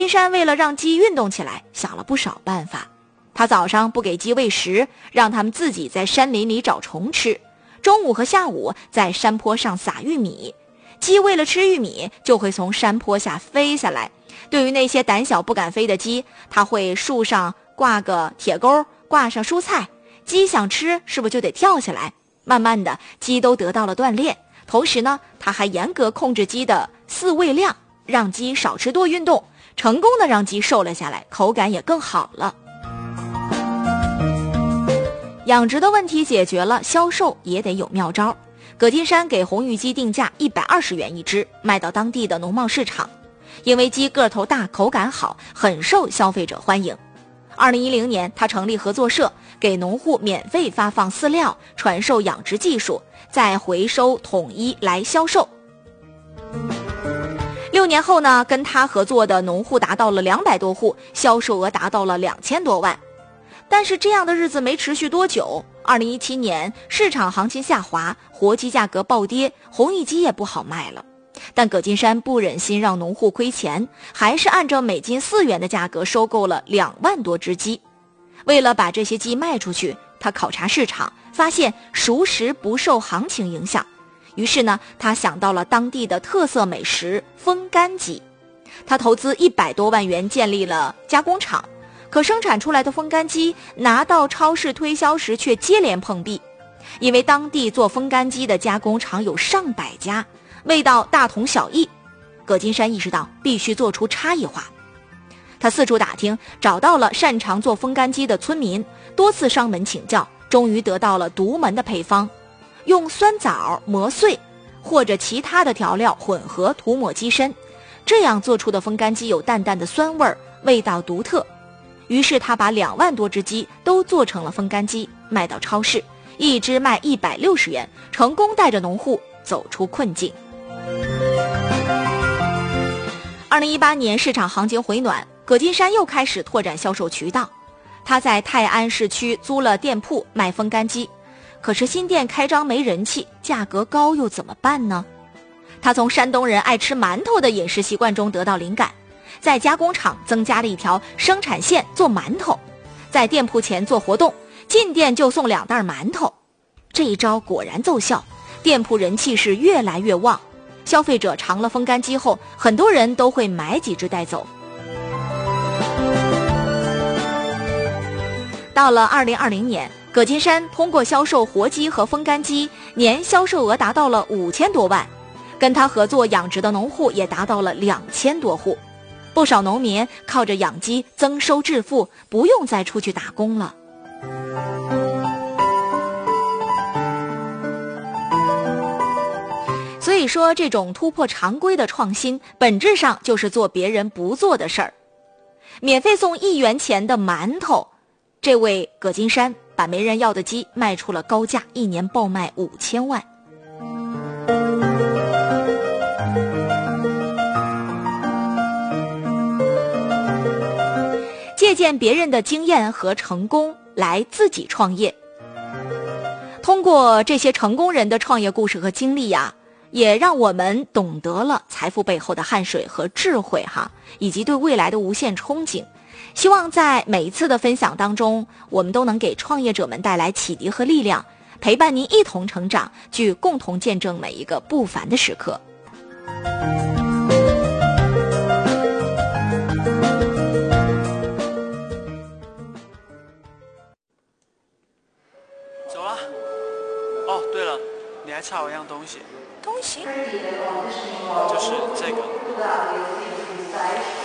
金山为了让鸡运动起来，想了不少办法。他早上不给鸡喂食，让它们自己在山林里找虫吃，中午和下午在山坡上撒玉米，鸡为了吃玉米就会从山坡下飞下来。对于那些胆小不敢飞的鸡，他会树上挂个铁钩，挂上蔬菜，鸡想吃是不是就得跳下来？慢慢的，鸡都得到了锻炼。同时呢，他还严格控制鸡的饲喂量，让鸡少吃多运动，成功的让鸡瘦了下来，口感也更好了。养殖的问题解决了，销售也得有妙招。葛金山给红玉鸡定价120元一只，卖到当地的农贸市场。因为鸡个头大，口感好，很受消费者欢迎。2010年，他成立合作社，给农户免费发放饲料，传授养殖技术，再回收统一来销售。6年后呢，跟他合作的农户达到了200多户，销售额达到了2000多万。但是这样的日子没持续多久，2017年市场行情下滑，活鸡价格暴跌，红玉鸡也不好卖了。但葛金山不忍心让农户亏钱，还是按照每斤4元的价格收购了2万多只鸡。为了把这些鸡卖出去，他考察市场，发现熟食不受行情影响。于是呢，他想到了当地的特色美食风干鸡。他投资100多万元建立了加工厂，可生产出来的风干鸡拿到超市推销时却接连碰壁。因为当地做风干鸡的加工厂有上百家，味道大同小异。葛金山意识到必须做出差异化。他四处打听，找到了擅长做风干鸡的村民，多次上门请教，终于得到了独门的配方，用酸枣磨碎或者其他的调料混合涂抹鸡身，这样做出的风干鸡有淡淡的酸味，味道独特。于是他把2万多只鸡都做成了风干鸡，卖到超市，一只卖160元，成功带着农户走出困境。2018年市场行情回暖，葛金山又开始拓展销售渠道。他在泰安市区租了店铺卖风干鸡，可是新店开张没人气，价格高又怎么办呢？他从山东人爱吃馒头的饮食习惯中得到灵感，在加工厂增加了一条生产线做馒头，在店铺前做活动，进店就送2袋馒头。这一招果然奏效，店铺人气是越来越旺，消费者尝了风干鸡后，很多人都会买几只带走。到了2020年，葛金山通过销售活鸡和风干鸡，年销售额达到了5000多万，跟他合作养殖的农户也达到了2000多户。不少农民靠着养鸡增收致富，不用再出去打工了。所以说，这种突破常规的创新，本质上就是做别人不做的事儿。免费送1元钱的馒头，这位葛金山把没人要的鸡卖出了高价，一年爆卖5000万。借鉴别人的经验和成功来自己创业。通过这些成功人的创业故事和经历呀，也让我们懂得了财富背后的汗水和智慧以及对未来的无限憧憬。希望在每一次的分享当中，我们都能给创业者们带来启迪和力量，陪伴您一同成长，去共同见证每一个不凡的时刻。 走了。哦，对了，你还差我一样东西。 东西？ 就是这个。